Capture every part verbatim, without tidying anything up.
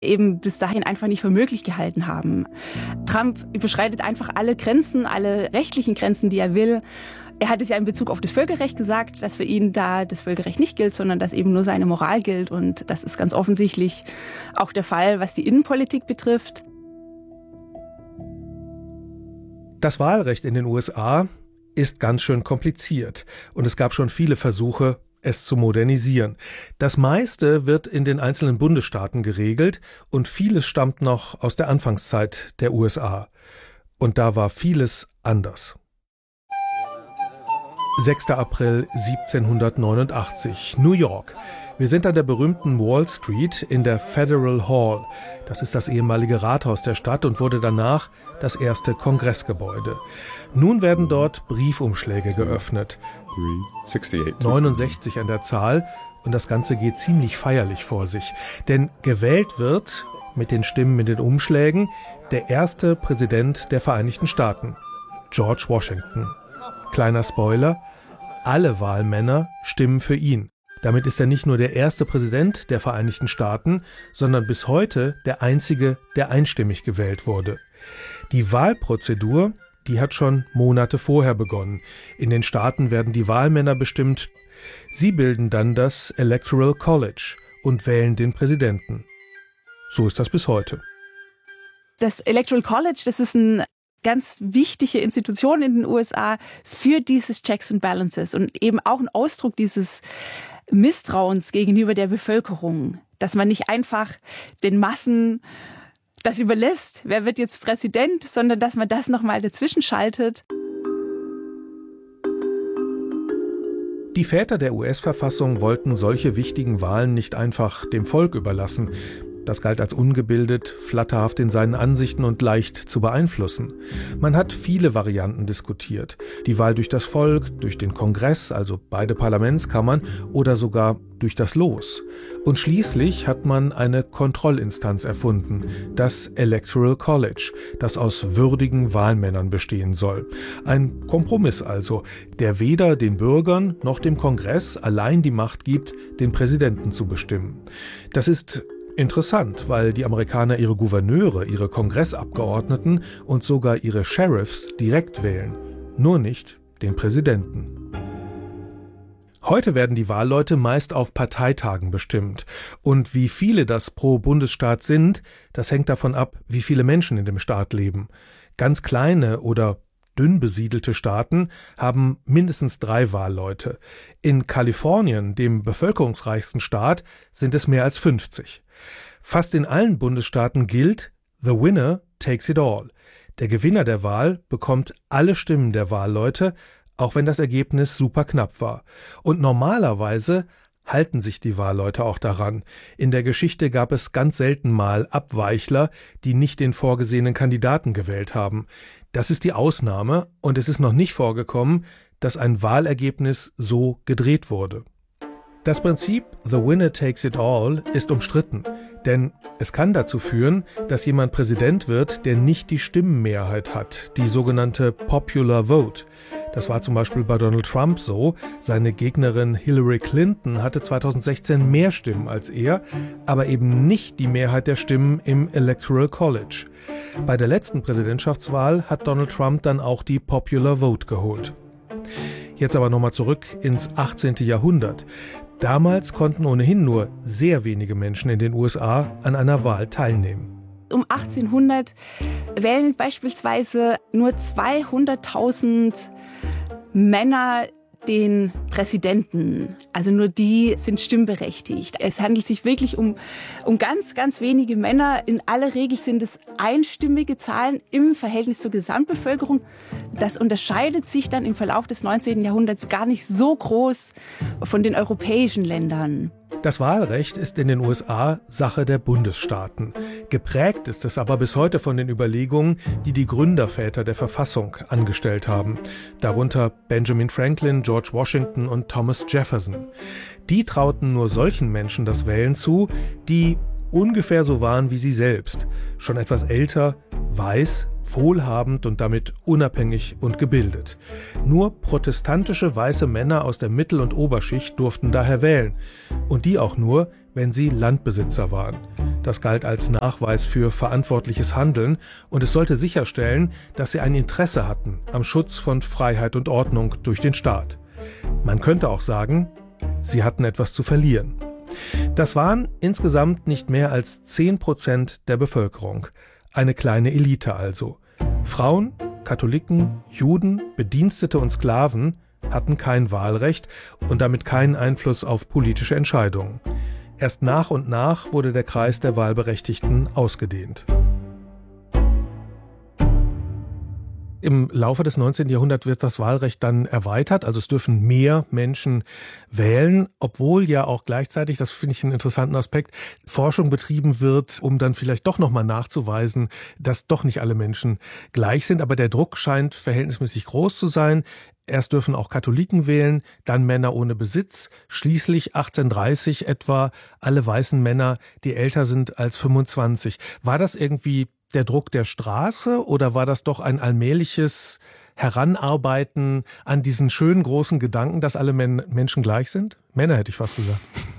eben bis dahin einfach nicht für möglich gehalten haben. Trump überschreitet einfach alle Grenzen, alle rechtlichen Grenzen, die er will. Er hat es ja in Bezug auf das Völkerrecht gesagt, dass für ihn da das Völkerrecht nicht gilt, sondern dass eben nur seine Moral gilt. Und das ist ganz offensichtlich auch der Fall, was die Innenpolitik betrifft. Das Wahlrecht in den U S A ist ganz schön kompliziert und es gab schon viele Versuche, es zu modernisieren. Das meiste wird in den einzelnen Bundesstaaten geregelt und vieles stammt noch aus der Anfangszeit der U S A. Und da war vieles anders. sechster April siebzehnhundertneunundachtzig, New York. Wir sind an der berühmten Wall Street in der Federal Hall. Das ist das ehemalige Rathaus der Stadt und wurde danach das erste Kongressgebäude. Nun werden dort Briefumschläge geöffnet. neunundsechzig an der Zahl und das Ganze geht ziemlich feierlich vor sich. Denn gewählt wird, mit den Stimmen in den Umschlägen, der erste Präsident der Vereinigten Staaten, George Washington. Kleiner Spoiler, alle Wahlmänner stimmen für ihn. Damit ist er nicht nur der erste Präsident der Vereinigten Staaten, sondern bis heute der einzige, der einstimmig gewählt wurde. Die Wahlprozedur, die hat schon Monate vorher begonnen. In den Staaten werden die Wahlmänner bestimmt. Sie bilden dann das Electoral College und wählen den Präsidenten. So ist das bis heute. Das Electoral College, das ist eine ganz wichtige Institution in den U S A für dieses Checks and Balances und eben auch ein Ausdruck dieses Misstrauens gegenüber der Bevölkerung, dass man nicht einfach den Massen das überlässt, wer wird jetzt Präsident, sondern dass man das nochmal dazwischen schaltet. Die Väter der U S-Verfassung wollten solche wichtigen Wahlen nicht einfach dem Volk überlassen. Das galt als ungebildet, flatterhaft in seinen Ansichten und leicht zu beeinflussen. Man hat viele Varianten diskutiert. Die Wahl durch das Volk, durch den Kongress, also beide Parlamentskammern, oder sogar durch das Los. Und schließlich hat man eine Kontrollinstanz erfunden, das Electoral College, das aus würdigen Wahlmännern bestehen soll. Ein Kompromiss also, der weder den Bürgern noch dem Kongress allein die Macht gibt, den Präsidenten zu bestimmen. Das ist interessant, weil die Amerikaner ihre Gouverneure, ihre Kongressabgeordneten und sogar ihre Sheriffs direkt wählen, nur nicht den Präsidenten. Heute werden die Wahlleute meist auf Parteitagen bestimmt. Und wie viele das pro Bundesstaat sind, das hängt davon ab, wie viele Menschen in dem Staat leben. Ganz kleine oder dünn besiedelte Staaten haben mindestens drei Wahlleute. In Kalifornien, dem bevölkerungsreichsten Staat, sind es mehr als fünfzig. Fast in allen Bundesstaaten gilt, the winner takes it all. Der Gewinner der Wahl bekommt alle Stimmen der Wahlleute, auch wenn das Ergebnis super knapp war. Und normalerweise halten sich die Wahlleute auch daran. In der Geschichte gab es ganz selten mal Abweichler, die nicht den vorgesehenen Kandidaten gewählt haben. Das ist die Ausnahme und es ist noch nicht vorgekommen, dass ein Wahlergebnis so gedreht wurde. Das Prinzip The Winner Takes It All ist umstritten, denn es kann dazu führen, dass jemand Präsident wird, der nicht die Stimmenmehrheit hat, die sogenannte Popular Vote. Das war zum Beispiel bei Donald Trump so. Seine Gegnerin Hillary Clinton hatte zweitausendsechzehn mehr Stimmen als er, aber eben nicht die Mehrheit der Stimmen im Electoral College. Bei der letzten Präsidentschaftswahl hat Donald Trump dann auch die Popular Vote geholt. Jetzt aber nochmal zurück ins achtzehnten Jahrhundert. Damals konnten ohnehin nur sehr wenige Menschen in den U S A an einer Wahl teilnehmen. Um achtzehnhundert wählen beispielsweise nur zweihunderttausend Männer den Präsidenten. Also nur die sind stimmberechtigt. Es handelt sich wirklich um, um ganz, ganz wenige Männer. In aller Regel sind es einstimmige Zahlen im Verhältnis zur Gesamtbevölkerung. Das unterscheidet sich dann im Verlauf des neunzehnten Jahrhunderts gar nicht so groß von den europäischen Ländern. Das Wahlrecht ist in den U S A Sache der Bundesstaaten. Geprägt ist es aber bis heute von den Überlegungen, die die Gründerväter der Verfassung angestellt haben. Darunter Benjamin Franklin, George Washington und Thomas Jefferson. Die trauten nur solchen Menschen das Wählen zu, die ungefähr so waren wie sie selbst, schon etwas älter, weiß, wohlhabend und damit unabhängig und gebildet. Nur protestantische weiße Männer aus der Mittel- und Oberschicht durften daher wählen. Und die auch nur, wenn sie Landbesitzer waren. Das galt als Nachweis für verantwortliches Handeln und es sollte sicherstellen, dass sie ein Interesse hatten am Schutz von Freiheit und Ordnung durch den Staat. Man könnte auch sagen, sie hatten etwas zu verlieren. Das waren insgesamt nicht mehr als zehn Prozent der Bevölkerung. Eine kleine Elite also. Frauen, Katholiken, Juden, Bedienstete und Sklaven hatten kein Wahlrecht und damit keinen Einfluss auf politische Entscheidungen. Erst nach und nach wurde der Kreis der Wahlberechtigten ausgedehnt. Im Laufe des neunzehnten Jahrhunderts wird das Wahlrecht dann erweitert, also es dürfen mehr Menschen wählen, obwohl ja auch gleichzeitig, das finde ich einen interessanten Aspekt, Forschung betrieben wird, um dann vielleicht doch nochmal nachzuweisen, dass doch nicht alle Menschen gleich sind. Aber der Druck scheint verhältnismäßig groß zu sein. Erst dürfen auch Katholiken wählen, dann Männer ohne Besitz, schließlich achtzehnhundertdreißig etwa alle weißen Männer, die älter sind als fünfundzwanzig. War das irgendwie der Druck der Straße oder war das doch ein allmähliches Heranarbeiten an diesen schönen großen Gedanken, dass alle Men- Menschen gleich sind? Männer hätte ich fast gesagt.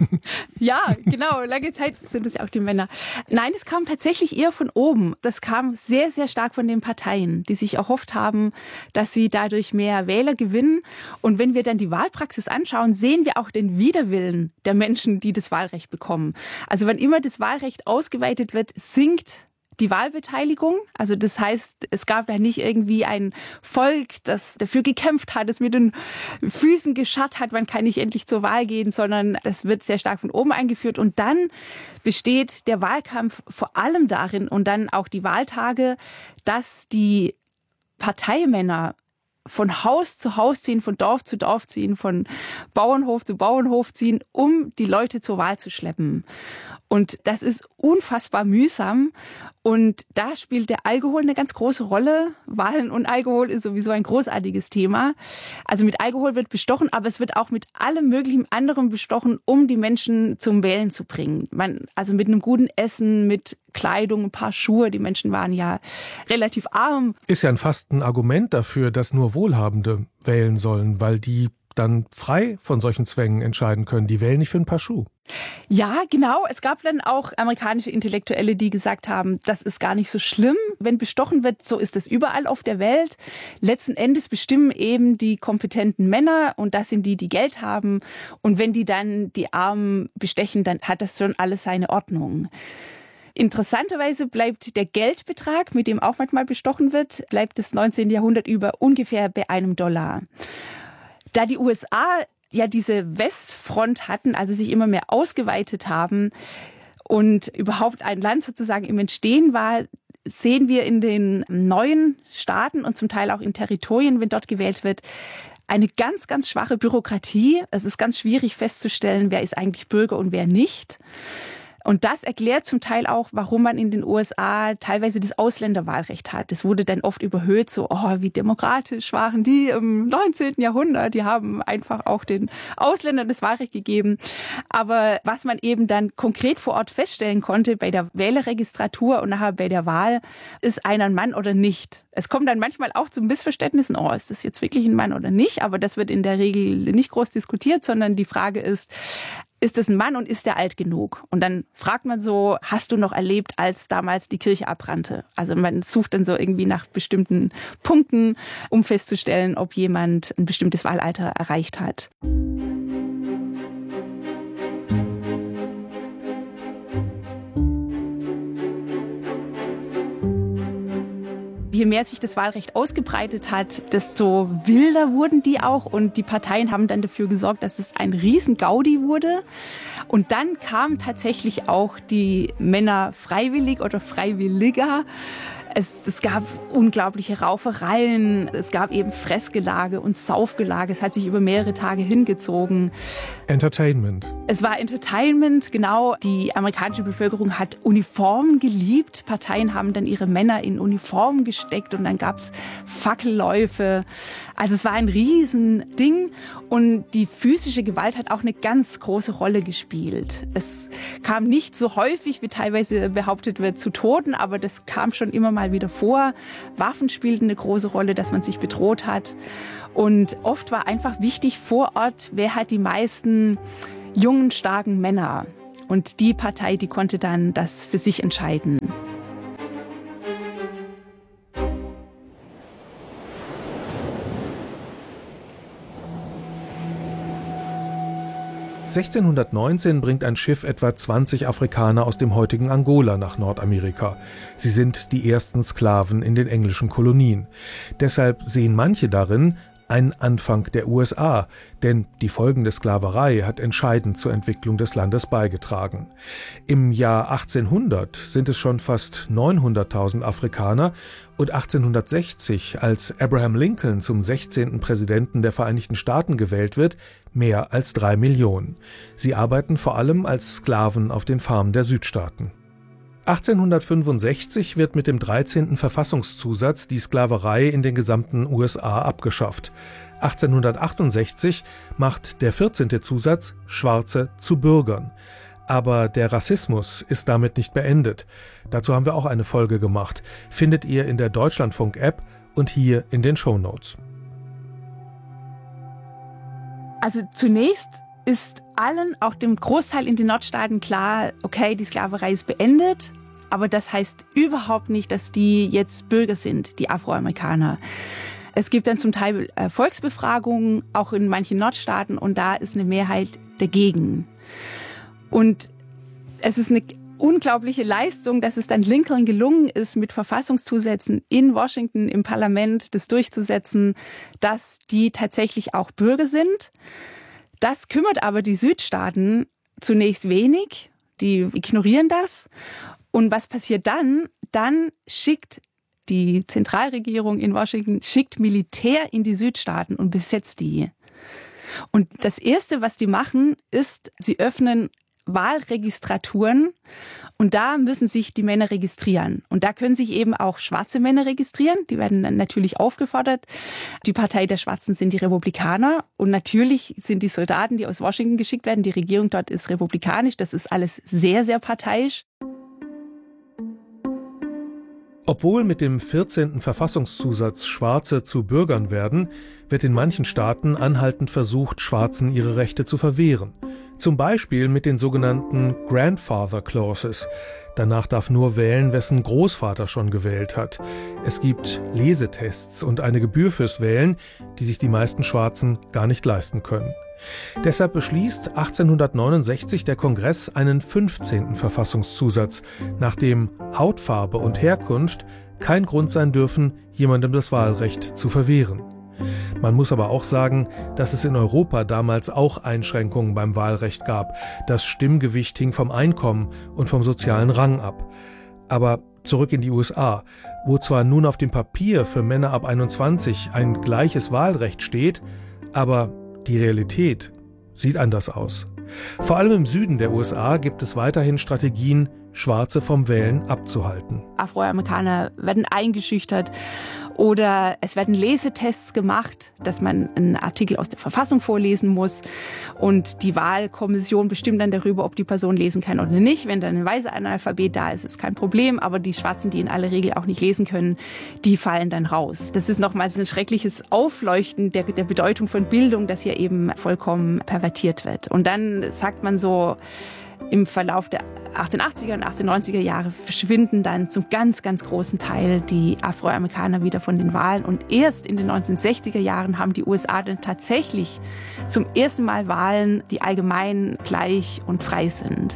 Ja, genau. Lange Zeit sind es ja auch die Männer. Nein, es kam tatsächlich eher von oben. Das kam sehr, sehr stark von den Parteien, die sich erhofft haben, dass sie dadurch mehr Wähler gewinnen. Und wenn wir dann die Wahlpraxis anschauen, sehen wir auch den Widerwillen der Menschen, die das Wahlrecht bekommen. Also wann immer das Wahlrecht ausgeweitet wird, sinkt die Wahlbeteiligung. Also das heißt, es gab ja nicht irgendwie ein Volk, das dafür gekämpft hat, das mit den Füßen gescharrt hat, man kann nicht endlich zur Wahl gehen, sondern das wird sehr stark von oben eingeführt. Und dann besteht der Wahlkampf vor allem darin und dann auch die Wahltage, dass die Parteimänner von Haus zu Haus ziehen, von Dorf zu Dorf ziehen, von Bauernhof zu Bauernhof ziehen, um die Leute zur Wahl zu schleppen. Und das ist unfassbar mühsam. Und da spielt der Alkohol eine ganz große Rolle. Wahlen und Alkohol ist sowieso ein großartiges Thema. Also mit Alkohol wird bestochen, aber es wird auch mit allem möglichen anderen bestochen, um die Menschen zum Wählen zu bringen. Man, also mit einem guten Essen, mit Kleidung, ein paar Schuhe. Die Menschen waren ja relativ arm. Ist ja fast ein Argument dafür, dass nur Wohlhabende wählen sollen, weil die dann frei von solchen Zwängen entscheiden können. Die wählen nicht für ein paar Schuhe. Ja, genau. Es gab dann auch amerikanische Intellektuelle, die gesagt haben, das ist gar nicht so schlimm, wenn bestochen wird. So ist es überall auf der Welt. Letzten Endes bestimmen eben die kompetenten Männer und das sind die, die Geld haben. Und wenn die dann die Armen bestechen, dann hat das schon alles seine Ordnung. Interessanterweise bleibt der Geldbetrag, mit dem auch manchmal bestochen wird, bleibt das neunzehnten Jahrhundert über ungefähr bei einem Dollar. Da die U S A ja diese Westfront hatten, also sich immer mehr ausgeweitet haben und überhaupt ein Land sozusagen im Entstehen war, sehen wir in den neuen Staaten und zum Teil auch in Territorien, wenn dort gewählt wird, eine ganz, ganz schwache Bürokratie. Es ist ganz schwierig festzustellen, wer ist eigentlich Bürger und wer nicht. Und das erklärt zum Teil auch, warum man in den U S A teilweise das Ausländerwahlrecht hat. Das wurde dann oft überhöht, so, oh, wie demokratisch waren die im neunzehnten Jahrhundert. Die haben einfach auch den Ausländern das Wahlrecht gegeben. Aber was man eben dann konkret vor Ort feststellen konnte bei der Wählerregistratur und nachher bei der Wahl, ist einer ein Mann oder nicht. Es kommt dann manchmal auch zu Missverständnissen, oh, ist das jetzt wirklich ein Mann oder nicht? Aber das wird in der Regel nicht groß diskutiert, sondern die Frage ist, ist es ein Mann und ist der alt genug? Und dann fragt man so, hast du noch erlebt, als damals die Kirche abbrannte? Also man sucht dann so irgendwie nach bestimmten Punkten, um festzustellen, ob jemand ein bestimmtes Wahlalter erreicht hat. Je mehr sich das Wahlrecht ausgebreitet hat, desto wilder wurden die auch. Und die Parteien haben dann dafür gesorgt, dass es ein Riesen-Gaudi wurde. Und dann kamen tatsächlich auch die Männer freiwillig oder freiwilliger Es, es gab unglaubliche Raufereien, es gab eben Fressgelage und Saufgelage. Es hat sich über mehrere Tage hingezogen. Entertainment. Es war Entertainment, genau. Die amerikanische Bevölkerung hat Uniformen geliebt. Parteien haben dann ihre Männer in Uniformen gesteckt und dann gab es Fackelläufe. Also es war ein Riesending und die physische Gewalt hat auch eine ganz große Rolle gespielt. Es kam nicht so häufig, wie teilweise behauptet wird, zu Toten, aber das kam schon immer mal wieder vor. Waffen spielten eine große Rolle, dass man sich bedroht hat. Und oft war einfach wichtig vor Ort, wer hat die meisten jungen, starken Männer. Und die Partei, die konnte dann das für sich entscheiden. sechzehnhundertneunzehn bringt ein Schiff etwa zwanzig Afrikaner aus dem heutigen Angola nach Nordamerika. Sie sind die ersten Sklaven in den englischen Kolonien. Deshalb sehen manche darin ein Anfang der U S A, denn die folgende Sklaverei hat entscheidend zur Entwicklung des Landes beigetragen. Im Jahr achtzehnhundert sind es schon fast neunhunderttausend Afrikaner und achtzehnhundertsechzig, als Abraham Lincoln zum sechzehnten Präsidenten der Vereinigten Staaten gewählt wird, mehr als drei Millionen. Sie arbeiten vor allem als Sklaven auf den Farmen der Südstaaten. achtzehnhundertfünfundsechzig wird mit dem dreizehnten Verfassungszusatz die Sklaverei in den gesamten U S A abgeschafft. achtzehnhundertachtundsechzig macht der vierzehnte Zusatz Schwarze zu Bürgern. Aber der Rassismus ist damit nicht beendet. Dazu haben wir auch eine Folge gemacht. Findet ihr in der Deutschlandfunk-App und hier in den Shownotes. Also zunächst ist allen, auch dem Großteil in den Nordstaaten, klar, okay, die Sklaverei ist beendet, aber das heißt überhaupt nicht, dass die jetzt Bürger sind, die Afroamerikaner. Es gibt dann zum Teil äh, Volksbefragungen, auch in manchen Nordstaaten, und da ist eine Mehrheit dagegen. Und es ist eine unglaubliche Leistung, dass es dann Lincoln gelungen ist, mit Verfassungszusätzen in Washington im Parlament das durchzusetzen, dass die tatsächlich auch Bürger sind. Das kümmert aber die Südstaaten zunächst wenig. Die ignorieren das. Und was passiert dann? Dann schickt die Zentralregierung in Washington schickt Militär in die Südstaaten und besetzt die. Und das Erste, was die machen, ist, sie öffnen Wahlregistraturen und da müssen sich die Männer registrieren. Und da können sich eben auch schwarze Männer registrieren. Die werden dann natürlich aufgefordert. Die Partei der Schwarzen sind die Republikaner. Und natürlich sind die Soldaten, die aus Washington geschickt werden, die Regierung dort ist republikanisch. Das ist alles sehr, sehr parteiisch. Obwohl mit dem vierzehnten Verfassungszusatz Schwarze zu Bürgern werden, wird in manchen Staaten anhaltend versucht, Schwarzen ihre Rechte zu verwehren. Zum Beispiel mit den sogenannten Grandfather Clauses. Danach darf nur wählen, wessen Großvater schon gewählt hat. Es gibt Lesetests und eine Gebühr fürs Wählen, die sich die meisten Schwarzen gar nicht leisten können. Deshalb beschließt achtzehnhundertneunundsechzig der Kongress einen fünfzehnten Verfassungszusatz, nach dem Hautfarbe und Herkunft kein Grund sein dürfen, jemandem das Wahlrecht zu verwehren. Man muss aber auch sagen, dass es in Europa damals auch Einschränkungen beim Wahlrecht gab. Das Stimmgewicht hing vom Einkommen und vom sozialen Rang ab. Aber zurück in die U S A, wo zwar nun auf dem Papier für Männer ab einundzwanzig ein gleiches Wahlrecht steht, aber die Realität sieht anders aus. Vor allem im Süden der U S A gibt es weiterhin Strategien, Schwarze vom Wählen abzuhalten. Afroamerikaner werden eingeschüchtert oder es werden Lesetests gemacht, dass man einen Artikel aus der Verfassung vorlesen muss und die Wahlkommission bestimmt dann darüber, ob die Person lesen kann oder nicht. Wenn dann ein weißer Analphabet da ist, ist kein Problem, aber die Schwarzen, die in aller Regel auch nicht lesen können, die fallen dann raus. Das ist nochmals ein schreckliches Aufleuchten der, der Bedeutung von Bildung, das hier eben vollkommen pervertiert wird. Und dann sagt man so, im Verlauf der achtzehnhundertachtziger und achtzehnhundertneunziger Jahre verschwinden dann zum ganz, ganz großen Teil die Afroamerikaner wieder von den Wahlen. Und erst in den neunzehnhundertsechziger Jahren haben die U S A dann tatsächlich zum ersten Mal Wahlen, die allgemein gleich und frei sind.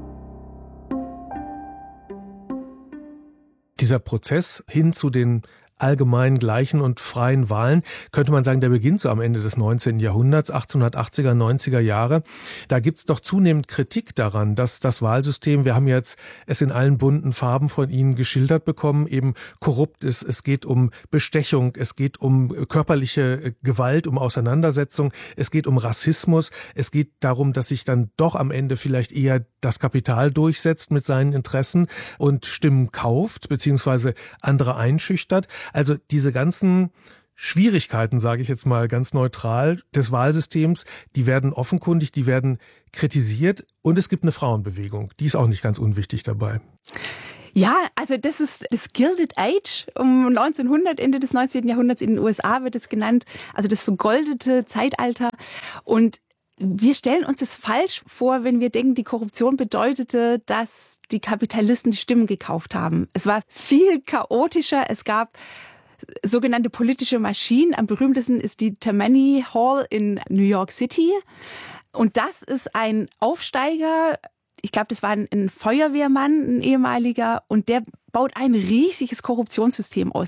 Dieser Prozess hin zu den allgemein gleichen und freien Wahlen, könnte man sagen, der beginnt so am Ende des neunzehnten Jahrhunderts, achtzehnhundertachtziger, neunziger Jahre. Da gibt es doch zunehmend Kritik daran, dass das Wahlsystem, wir haben jetzt es in allen bunten Farben von Ihnen geschildert bekommen, eben korrupt ist. Es geht um Bestechung, es geht um körperliche Gewalt, um Auseinandersetzung, es geht um Rassismus, es geht darum, dass sich dann doch am Ende vielleicht eher das Kapital durchsetzt mit seinen Interessen und Stimmen kauft, beziehungsweise andere einschüchtert. Also diese ganzen Schwierigkeiten, sage ich jetzt mal ganz neutral, des Wahlsystems, die werden offenkundig, die werden kritisiert und es gibt eine Frauenbewegung, die ist auch nicht ganz unwichtig dabei. Ja, also das ist das Gilded Age um neunzehnhundert, Ende des neunzehnten Jahrhunderts in den U S A wird es genannt, also das vergoldete Zeitalter. Und wir stellen uns das falsch vor, wenn wir denken, die Korruption bedeutete, dass die Kapitalisten die Stimmen gekauft haben. Es war viel chaotischer, es gab sogenannte politische Maschinen. Am berühmtesten ist die Tammany Hall in New York City. Und das ist ein Aufsteiger, ich glaube, das war ein, ein Feuerwehrmann, ein ehemaliger, und der baut ein riesiges Korruptionssystem aus.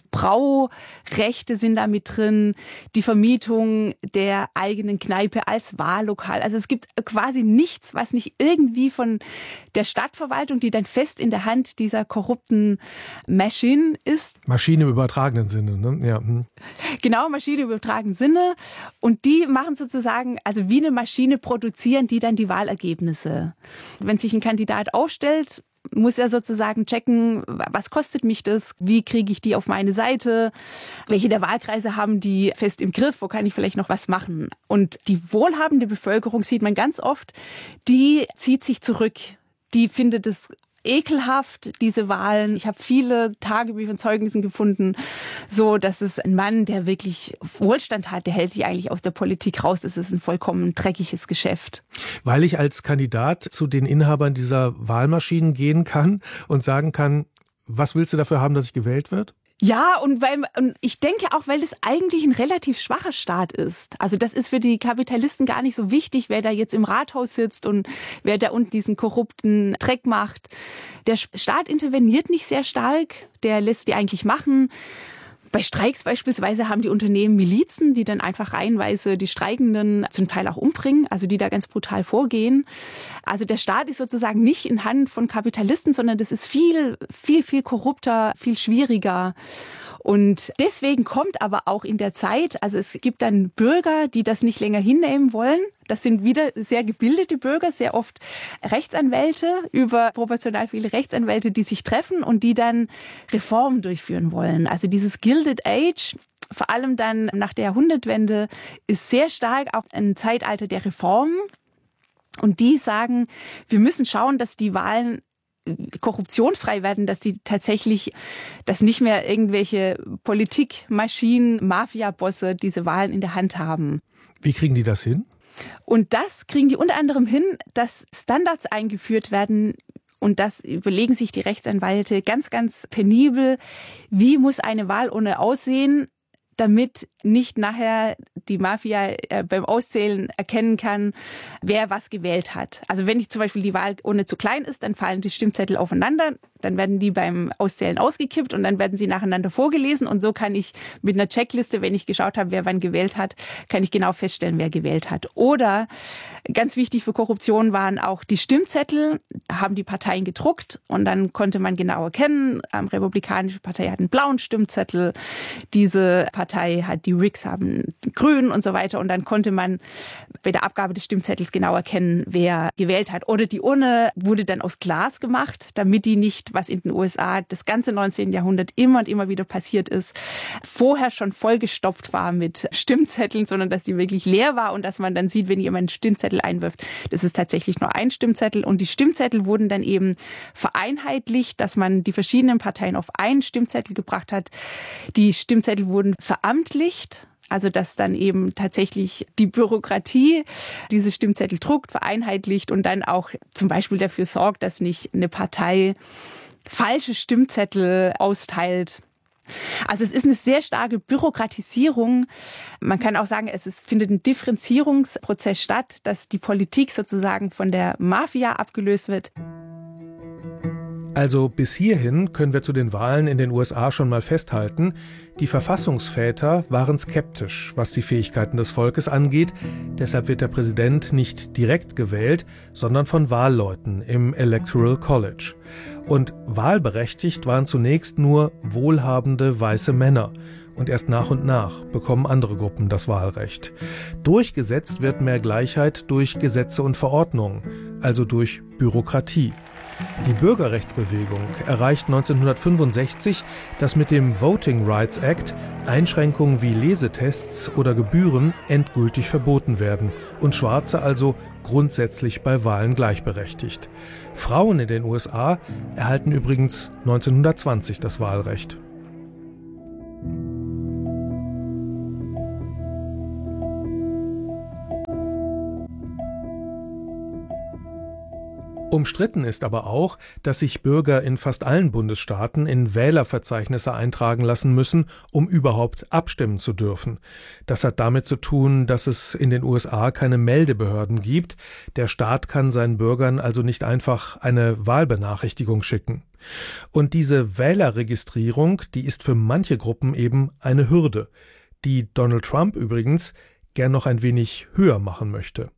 Braurechte sind da mit drin, die Vermietung der eigenen Kneipe als Wahllokal. Also es gibt quasi nichts, was nicht irgendwie von der Stadtverwaltung, die dann fest in der Hand dieser korrupten Maschine ist. Maschine im übertragenen Sinne, ne? Ja. Hm. Genau, Maschine im übertragenen Sinne. Und die machen sozusagen, also wie eine Maschine produzieren die dann die Wahlergebnisse. Wenn sich ein Kandidat aufstellt, muss er sozusagen checken, was kostet mich das, wie kriege ich die auf meine Seite, welche der Wahlkreise haben die fest im Griff, wo kann ich vielleicht noch was machen. Und die wohlhabende Bevölkerung sieht man ganz oft, die zieht sich zurück, die findet es ekelhaft, diese Wahlen. Ich habe viele Tagebücher und Zeugnissen gefunden, so dass es ein Mann, der wirklich Wohlstand hat, der hält sich eigentlich aus der Politik raus. Es ist ein vollkommen dreckiges Geschäft. Weil ich als Kandidat zu den Inhabern dieser Wahlmaschinen gehen kann und sagen kann, was willst du dafür haben, dass ich gewählt werde? Ja, und weil und ich denke auch, weil das eigentlich ein relativ schwacher Staat ist. Also das ist für die Kapitalisten gar nicht so wichtig, wer da jetzt im Rathaus sitzt und wer da unten diesen korrupten Dreck macht. Der Staat interveniert nicht sehr stark, der lässt die eigentlich machen. Bei Streiks beispielsweise haben die Unternehmen Milizen, die dann einfach reihenweise die Streikenden zum Teil auch umbringen, also die da ganz brutal vorgehen. Also der Staat ist sozusagen nicht in Hand von Kapitalisten, sondern das ist viel, viel, viel korrupter, viel schwieriger. Und deswegen kommt aber auch in der Zeit, also es gibt dann Bürger, die das nicht länger hinnehmen wollen. Das sind wieder sehr gebildete Bürger, sehr oft Rechtsanwälte, überproportional viele Rechtsanwälte, die sich treffen und die dann Reformen durchführen wollen. Also dieses Gilded Age, vor allem dann nach der Jahrhundertwende, ist sehr stark auch ein Zeitalter der Reformen. Und die sagen, wir müssen schauen, dass die Wahlen korruptionfrei werden, dass die tatsächlich, dass nicht mehr irgendwelche Politikmaschinen, Mafia-Bosse diese Wahlen in der Hand haben. Wie kriegen die das hin? Und das kriegen die unter anderem hin, dass Standards eingeführt werden. Und das überlegen sich die Rechtsanwälte ganz, ganz penibel. Wie muss eine Wahlurne aussehen, damit nicht nachher die Mafia äh, beim Auszählen erkennen kann, wer was gewählt hat. Also wenn ich zum Beispiel die Wahlurne zu klein ist, dann fallen die Stimmzettel aufeinander, dann werden die beim Auszählen ausgekippt und dann werden sie nacheinander vorgelesen und so kann ich mit einer Checkliste, wenn ich geschaut habe, wer wann gewählt hat, kann ich genau feststellen, wer gewählt hat. Oder ganz wichtig für Korruption waren auch die Stimmzettel, haben die Parteien gedruckt und dann konnte man genau erkennen, die Republikanische Partei hat einen blauen Stimmzettel, diese Partei hat die Whigs haben grün und so weiter. Und dann konnte man bei der Abgabe des Stimmzettels genau erkennen, wer gewählt hat. Oder die Urne wurde dann aus Glas gemacht, damit die nicht, was in den U S A das ganze neunzehnten Jahrhundert immer und immer wieder passiert ist, vorher schon vollgestopft war mit Stimmzetteln, sondern dass die wirklich leer war und dass man dann sieht, wenn jemand einen Stimmzettel einwirft, das ist tatsächlich nur ein Stimmzettel. Und die Stimmzettel wurden dann eben vereinheitlicht, dass man die verschiedenen Parteien auf einen Stimmzettel gebracht hat. Die Stimmzettel wurden veramtlicht, also dass dann eben tatsächlich die Bürokratie diese Stimmzettel druckt, vereinheitlicht und dann auch zum Beispiel dafür sorgt, dass nicht eine Partei falsche Stimmzettel austeilt. Also es ist eine sehr starke Bürokratisierung. Man kann auch sagen, es ist, findet ein Differenzierungsprozess statt, dass die Politik sozusagen von der Mafia abgelöst wird. Also bis hierhin können wir zu den Wahlen in den U S A schon mal festhalten, die Verfassungsväter waren skeptisch, was die Fähigkeiten des Volkes angeht. Deshalb wird der Präsident nicht direkt gewählt, sondern von Wahlleuten im Electoral College. Und wahlberechtigt waren zunächst nur wohlhabende weiße Männer. Und erst nach und nach bekommen andere Gruppen das Wahlrecht. Durchgesetzt wird mehr Gleichheit durch Gesetze und Verordnungen, also durch Bürokratie. Die Bürgerrechtsbewegung erreicht neunzehnhundertfünfundsechzig, dass mit dem Voting Rights Act Einschränkungen wie Lesetests oder Gebühren endgültig verboten werden und Schwarze also grundsätzlich bei Wahlen gleichberechtigt. Frauen in den U S A erhalten übrigens neunzehnhundertzwanzig das Wahlrecht. Umstritten ist aber auch, dass sich Bürger in fast allen Bundesstaaten in Wählerverzeichnisse eintragen lassen müssen, um überhaupt abstimmen zu dürfen. Das hat damit zu tun, dass es in den U S A keine Meldebehörden gibt. Der Staat kann seinen Bürgern also nicht einfach eine Wahlbenachrichtigung schicken. Und diese Wählerregistrierung, die ist für manche Gruppen eben eine Hürde, die Donald Trump übrigens gern noch ein wenig höher machen möchte.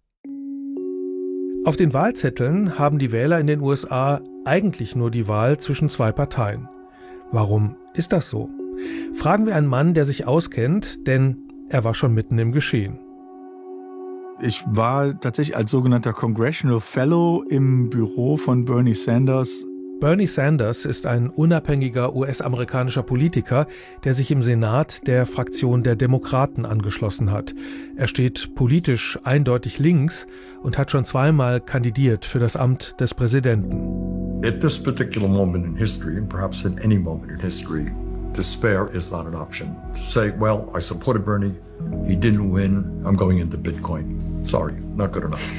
Auf den Wahlzetteln haben die Wähler in den U S A eigentlich nur die Wahl zwischen zwei Parteien. Warum ist das so? Fragen wir einen Mann, der sich auskennt, denn er war schon mitten im Geschehen. Ich war tatsächlich als sogenannter Congressional Fellow im Büro von Bernie Sanders. Bernie Sanders ist ein unabhängiger U S-amerikanischer Politiker, der sich im Senat der Fraktion der Demokraten angeschlossen hat. Er steht politisch eindeutig links und hat schon zweimal kandidiert für das Amt des Präsidenten. At this particular moment in history, and perhaps in any moment in history, despair is not an option. To say, well, I supported Bernie, he didn't win, I'm going into Bitcoin. Sorry, not good enough.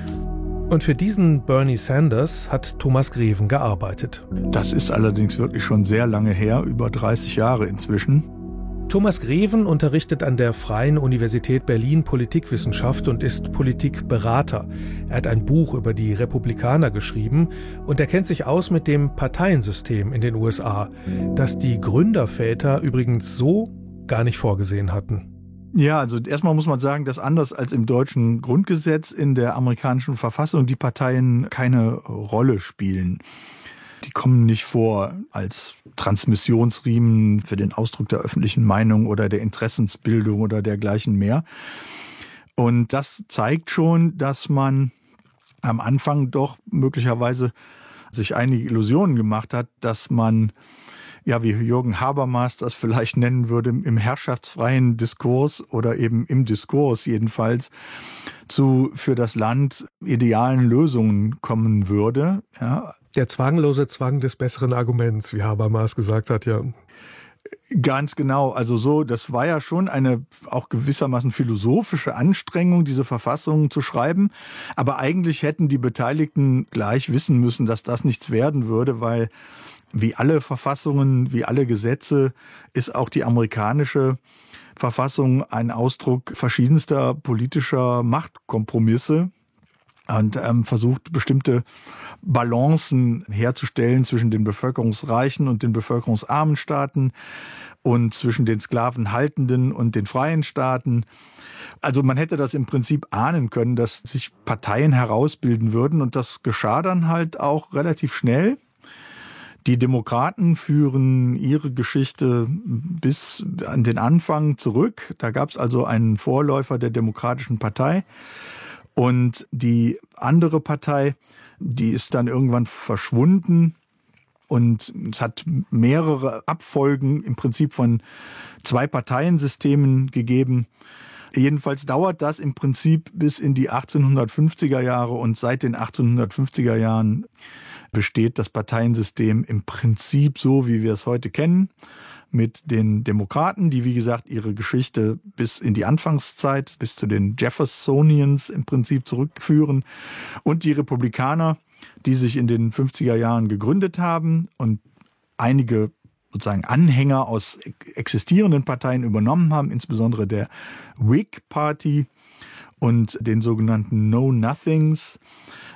Und für diesen Bernie Sanders hat Thomas Greven gearbeitet. Das ist allerdings wirklich schon sehr lange her, über dreißig Jahre inzwischen. Thomas Greven unterrichtet an der Freien Universität Berlin Politikwissenschaft und ist Politikberater. Er hat ein Buch über die Republikaner geschrieben und er kennt sich aus mit dem Parteiensystem in den U S A, das die Gründerväter übrigens so gar nicht vorgesehen hatten. Ja, also erstmal muss man sagen, dass anders als im deutschen Grundgesetz in der amerikanischen Verfassung die Parteien keine Rolle spielen. Die kommen nicht vor als Transmissionsriemen für den Ausdruck der öffentlichen Meinung oder der Interessensbildung oder dergleichen mehr. Und das zeigt schon, dass man am Anfang doch möglicherweise sich einige Illusionen gemacht hat, dass man, ja, wie Jürgen Habermas das vielleicht nennen würde, im herrschaftsfreien Diskurs oder eben im Diskurs jedenfalls zu für das Land idealen Lösungen kommen würde. Ja. Der zwanglose Zwang des besseren Arguments, wie Habermas gesagt hat, ja. Ganz genau. Also so, das war ja schon eine auch gewissermaßen philosophische Anstrengung, diese Verfassung zu schreiben. Aber eigentlich hätten die Beteiligten gleich wissen müssen, dass das nichts werden würde, weil wie alle Verfassungen, wie alle Gesetze ist auch die amerikanische Verfassung ein Ausdruck verschiedenster politischer Machtkompromisse und ähm, versucht, bestimmte Balancen herzustellen zwischen den bevölkerungsreichen und den bevölkerungsarmen Staaten und zwischen den sklavenhaltenden und den freien Staaten. Also man hätte das im Prinzip ahnen können, dass sich Parteien herausbilden würden und das geschah dann halt auch relativ schnell. Die Demokraten führen ihre Geschichte bis an den Anfang zurück. Da gab es also einen Vorläufer der Demokratischen Partei. Und die andere Partei, die ist dann irgendwann verschwunden. Und es hat mehrere Abfolgen im Prinzip von Zwei-Parteien-Systemen gegeben. Jedenfalls dauert das im Prinzip bis in die achtzehnhundertfünfziger Jahre. Und seit den achtzehnhundertfünfziger Jahren besteht das Parteiensystem im Prinzip so, wie wir es heute kennen, mit den Demokraten, die wie gesagt ihre Geschichte bis in die Anfangszeit, bis zu den Jeffersonians im Prinzip zurückführen, und die Republikaner, die sich in den fünfziger Jahren gegründet haben und einige sozusagen Anhänger aus existierenden Parteien übernommen haben, insbesondere der Whig Party und den sogenannten Know-Nothings.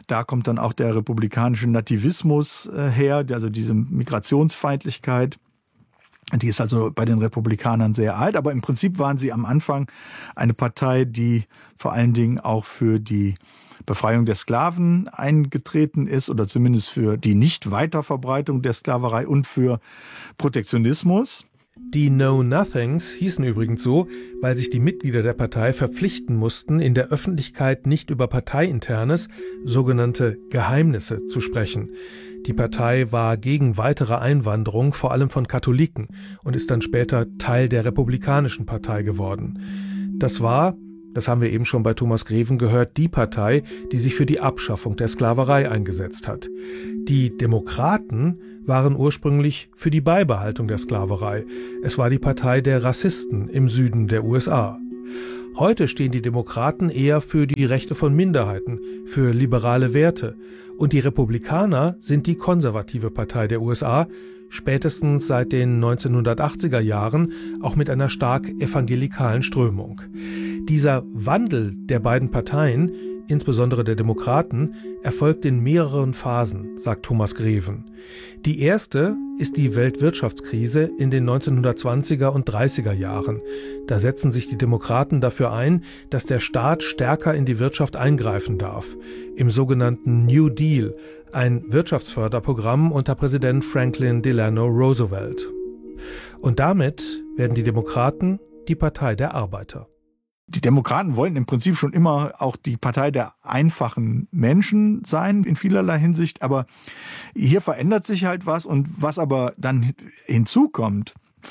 Da kommt dann auch der republikanische Nativismus äh, her, also diese Migrationsfeindlichkeit. Die ist also bei den Republikanern sehr alt, aber im Prinzip waren sie am Anfang eine Partei, die vor allen Dingen auch für die Befreiung der Sklaven eingetreten ist oder zumindest für die Nicht-Weiterverbreitung der Sklaverei und für Protektionismus. Die Know-Nothings hießen übrigens so, weil sich die Mitglieder der Partei verpflichten mussten, in der Öffentlichkeit nicht über parteiinternes, sogenannte Geheimnisse zu sprechen. Die Partei war gegen weitere Einwanderung, vor allem von Katholiken, und ist dann später Teil der Republikanischen Partei geworden. Das war, das haben wir eben schon bei Thomas Greven gehört, die Partei, die sich für die Abschaffung der Sklaverei eingesetzt hat. Die Demokraten waren ursprünglich für die Beibehaltung der Sklaverei. Es war die Partei der Rassisten im Süden der U S A. Heute stehen die Demokraten eher für die Rechte von Minderheiten, für liberale Werte. Und die Republikaner sind die konservative Partei der U S A, spätestens seit den neunzehnhundertachtziger Jahren auch mit einer stark evangelikalen Strömung. Dieser Wandel der beiden Parteien, insbesondere der Demokraten, erfolgt in mehreren Phasen, sagt Thomas Greven. Die erste ist die Weltwirtschaftskrise in den neunzehnhundertzwanziger und dreißiger Jahren. Da setzen sich die Demokraten dafür ein, dass der Staat stärker in die Wirtschaft eingreifen darf. Im sogenannten New Deal, ein Wirtschaftsförderprogramm unter Präsident Franklin Delano Roosevelt. Und damit werden die Demokraten die Partei der Arbeiter. Die Demokraten wollten im Prinzip schon immer auch die Partei der einfachen Menschen sein, in vielerlei Hinsicht. Aber hier verändert sich halt was. Und was aber dann hinzukommt,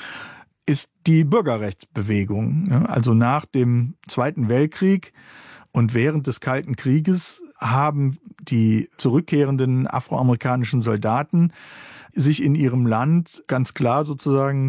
ist die Bürgerrechtsbewegung. Also nach dem Zweiten Weltkrieg und während des Kalten Krieges haben die zurückkehrenden afroamerikanischen Soldaten sich in ihrem Land ganz klar sozusagen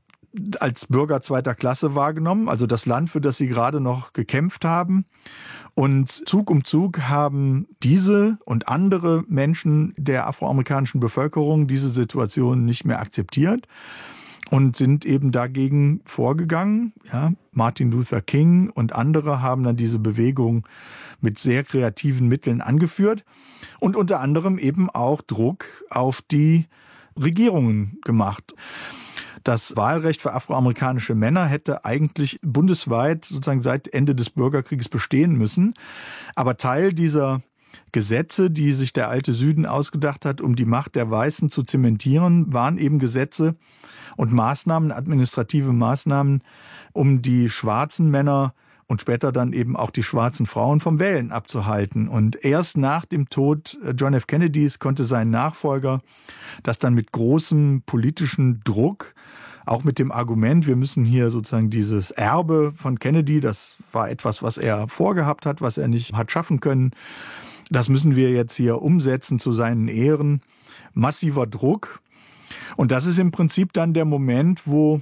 als Bürger zweiter Klasse wahrgenommen, also das Land, für das sie gerade noch gekämpft haben. Und Zug um Zug haben diese und andere Menschen der afroamerikanischen Bevölkerung diese Situation nicht mehr akzeptiert und sind eben dagegen vorgegangen. Ja, Martin Luther King und andere haben dann diese Bewegung mit sehr kreativen Mitteln angeführt und unter anderem eben auch Druck auf die Regierungen gemacht. Das Wahlrecht für afroamerikanische Männer hätte eigentlich bundesweit sozusagen seit Ende des Bürgerkrieges bestehen müssen. Aber Teil dieser Gesetze, die sich der alte Süden ausgedacht hat, um die Macht der Weißen zu zementieren, waren eben Gesetze und Maßnahmen, administrative Maßnahmen, um die schwarzen Männer und später dann eben auch die schwarzen Frauen vom Wählen abzuhalten. Und erst nach dem Tod John F. Kennedys konnte sein Nachfolger das dann mit großem politischen Druck, auch mit dem Argument, wir müssen hier sozusagen dieses Erbe von Kennedy, das war etwas, was er vorgehabt hat, was er nicht hat schaffen können, das müssen wir jetzt hier umsetzen zu seinen Ehren. Massiver Druck. Und das ist im Prinzip dann der Moment, wo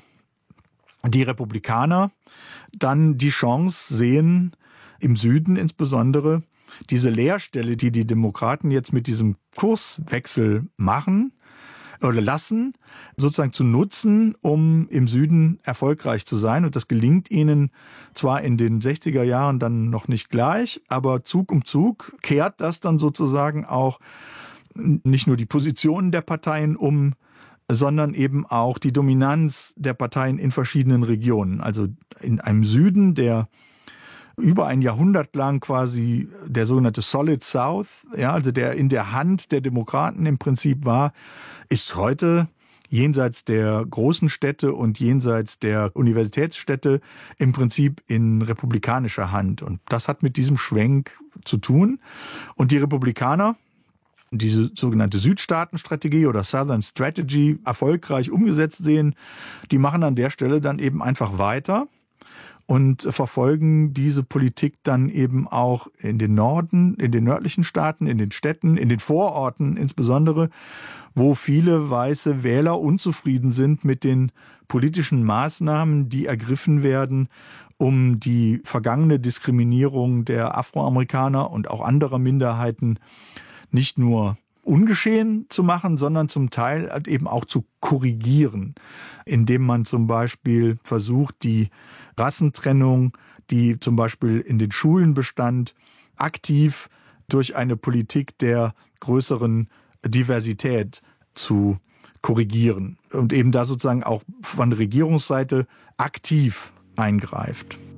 die Republikaner dann die Chance sehen, im Süden insbesondere, diese Leerstelle, die die Demokraten jetzt mit diesem Kurswechsel machen oder lassen, sozusagen zu nutzen, um im Süden erfolgreich zu sein. Und das gelingt ihnen zwar in den sechziger Jahren dann noch nicht gleich, aber Zug um Zug kehrt das dann sozusagen auch nicht nur die Positionen der Parteien um, sondern eben auch die Dominanz der Parteien in verschiedenen Regionen. Also in einem Süden, der über ein Jahrhundert lang quasi der sogenannte Solid South, ja, also der in der Hand der Demokraten im Prinzip war, ist heute jenseits der großen Städte und jenseits der Universitätsstädte im Prinzip in republikanischer Hand. Und das hat mit diesem Schwenk zu tun. Und die Republikaner, diese sogenannte Südstaatenstrategie oder Southern Strategy erfolgreich umgesetzt sehen, die machen an der Stelle dann eben einfach weiter und verfolgen diese Politik dann eben auch in den Norden, in den nördlichen Staaten, in den Städten, in den Vororten insbesondere, wo viele weiße Wähler unzufrieden sind mit den politischen Maßnahmen, die ergriffen werden, um die vergangene Diskriminierung der Afroamerikaner und auch anderer Minderheiten nicht nur ungeschehen zu machen, sondern zum Teil eben auch zu korrigieren, indem man zum Beispiel versucht, die Rassentrennung, die zum Beispiel in den Schulen bestand, aktiv durch eine Politik der größeren Diversität zu korrigieren und eben da sozusagen auch von Regierungsseite aktiv eingreift.